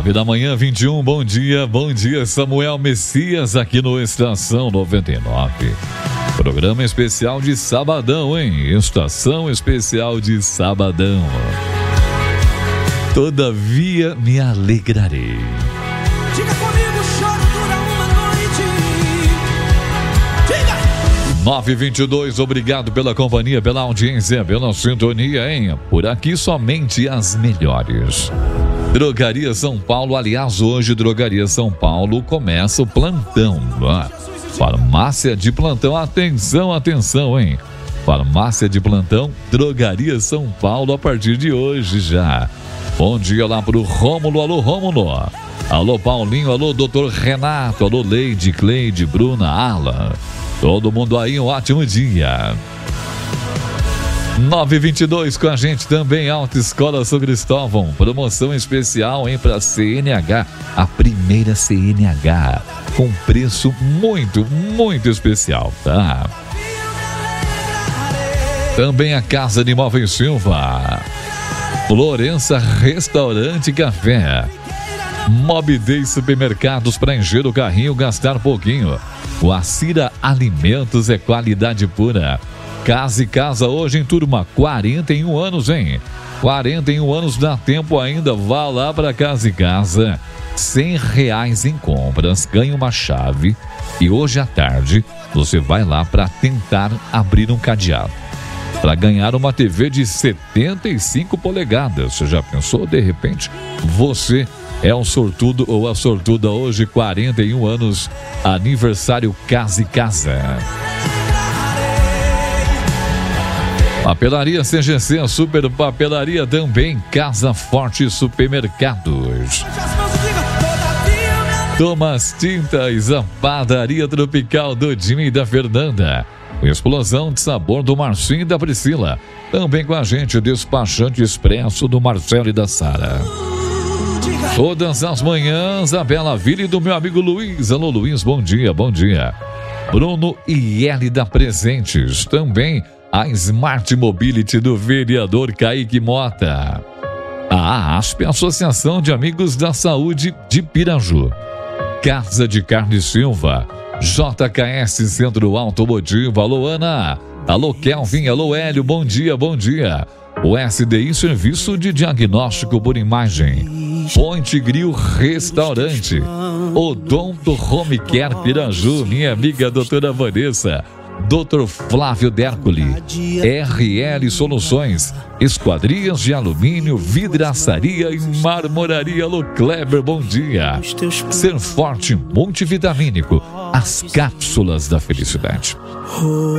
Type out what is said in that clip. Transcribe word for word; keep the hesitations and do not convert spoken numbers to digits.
Nove da manhã, vinte e um, bom dia, bom dia, Samuel Messias aqui no Estação noventa e nove. Programa especial de sabadão, hein? Estação especial de sabadão. Todavia me alegrarei. Diga comigo, choro dura uma noite. Diga! nove e vinte e dois, obrigado pela companhia, pela audiência, pela sintonia, hein? Por aqui somente as melhores. Drogaria São Paulo, aliás, hoje Drogaria São Paulo começa o plantão. Ah, farmácia de plantão, atenção, atenção, hein? Farmácia de plantão, Drogaria São Paulo a partir de hoje já. Bom dia lá pro Rômulo, alô Rômulo. Alô Paulinho, alô doutor Renato, alô Leide, Cleide, Bruna, Alan. Todo mundo aí, um ótimo dia. nove e vinte e dois com a gente também, Autoescola São Cristóvão, promoção especial, hein, para C N H, a primeira C N H, com preço muito, muito especial, tá? Também a Casa de Móveis Silva, Florença Restaurante e Café, Mob Day Supermercados para encher o carrinho, gastar pouquinho. O Acira Alimentos é qualidade pura. Casa e Casa hoje em turma, quarenta e um anos, hein? quarenta e um anos, dá tempo ainda, vá lá para Casa e Casa. cem reais em compras, ganha uma chave e hoje à tarde você vai lá para tentar abrir um cadeado. Para ganhar uma T V de setenta e cinco polegadas. Você já pensou? De repente, você é um sortudo ou a sortuda hoje, quarenta e um anos, aniversário Casa e Casa. Papelaria C G C, Super Papelaria também, Casa Forte Supermercados. Thomas Tintas, a padaria tropical do Jimmy e da Fernanda. Explosão de sabor do Marcinho e da Priscila. Também com a gente, despachante expresso do Marcelo e da Sara. Todas as manhãs, a Bela Vila e do meu amigo Luiz. Alô Luiz, bom dia, bom dia. Bruno e Elida Presentes, também a Smart Mobility do vereador Kaique Mota. A ASP, Associação de Amigos da Saúde de Piraju. Casa de Carne Silva. J K S Centro Automotivo. Alô Ana. Alô Kelvin. Alô Hélio. Bom dia, bom dia. O S D I Serviço de Diagnóstico por Imagem. Ponte Grill Restaurante. Odonto Home Care Piraju. Minha amiga doutora Vanessa. doutor Flávio Dércoli, R L Soluções, Esquadrias de Alumínio, Vidraçaria e Marmoraria. Alô Kleber, bom dia. Ser Forte Multivitamínico, as cápsulas da felicidade.